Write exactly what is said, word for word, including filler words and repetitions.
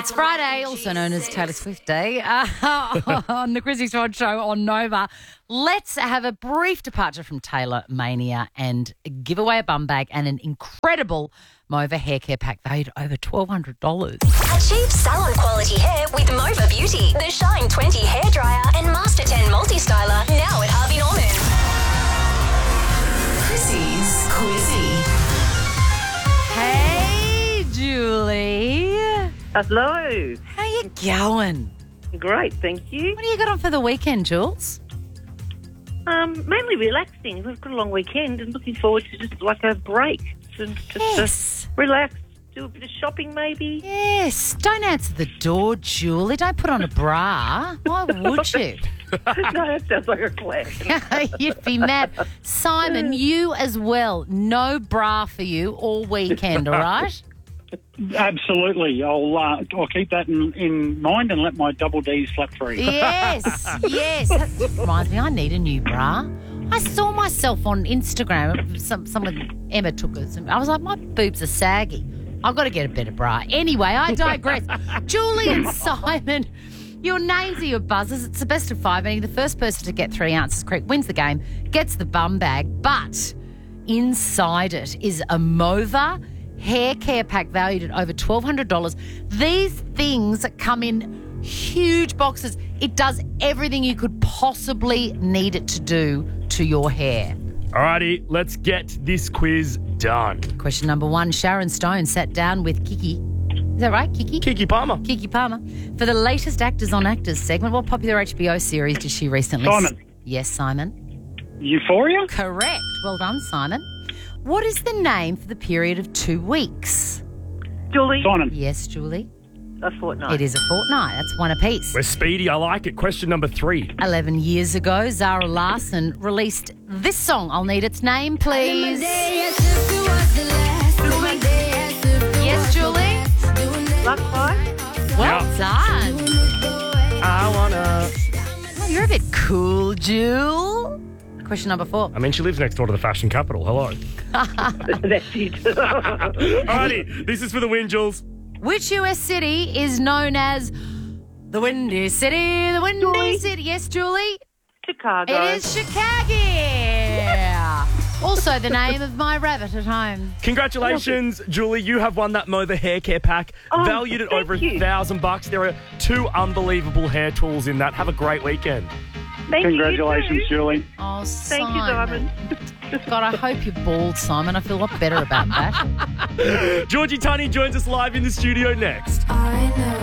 It's Friday, also known as Taylor Swift Day, uh, on the Chrissy Swan Show on Nova. Let's have a brief departure from Taylor Mania and give away a bum bag and an incredible Mova hair care pack valued at over twelve hundred dollars. Achieve salon quality hair with Mova Beauty, the Shine twenty hairdryer and Master ten multi-styler, now at Harvey Norman. Chrissy's Quizzy. Hey, Julie. Hello. How you going? Great, thank you. What do you got on for the weekend, Jules? Um, mainly relaxing. We've got a long weekend and looking forward to just like a break. And just Yes. uh, relax, do a bit of shopping maybe. Yes. Don't answer the door, Julie. Don't put on a bra. Why would you? No, that sounds like a plan. You'd be mad. Simon, you as well. No bra for you all weekend, all right? Absolutely. I'll uh, I'll keep that in, in mind and let my double Ds flap free. Yes, yes. That reminds me, I need a new bra. I saw myself on Instagram. Some someone Emma took it. I was like, my boobs are saggy. I've got to get a better bra. Anyway, I digress. Julie and Simon, your names are your buzzers. It's the best of five. Meaning the first person to get three ounces correct wins the game, gets the bum bag. But inside it is a Mova hair care pack valued at over twelve hundred dollars. These things come in huge boxes. It does everything you could possibly need it to do to your hair. Alrighty, let's get this quiz done. Question number one. Sharon Stone sat down with Kiki. Is that right, Kiki? Kiki Palmer. Kiki Palmer. For the latest Actors on Actors segment, what popular H B O series did she recently... Simon. Yes, Simon. Euphoria? Correct. Well done, Simon. What is the name for the period of two weeks? Julie, Simon. Yes, Julie. a fortnight. It is a fortnight. That's one apiece. We're speedy. I like it. Question number three. Eleven years ago, Zara Larsson released this song. I'll need its name, please. Yes, Julie? Luck five? Well Yeah. done. I wanna... Well, you're a bit cool, Jewel. Question number four. I mean, she lives next door to the fashion capital. Hello. That's it. Alrighty, this is for the win, Jules. Which U S city is known as the Windy City? The Windy Julie. City. Yes, Julie? Chicago. It is Chicago. Also the name of my rabbit at home. Congratulations, Julie. You have won that Mova hair care pack, Oh, valued at thank over a you. thousand bucks. There are two unbelievable hair tools in that. Have a great weekend. Thank Congratulations, you, you too. Julie. Oh, Thank you, Simon. Simon. God, I hope you're bald, Simon. I feel a lot better about that. Georgie Tunney joins us live in the studio next. I know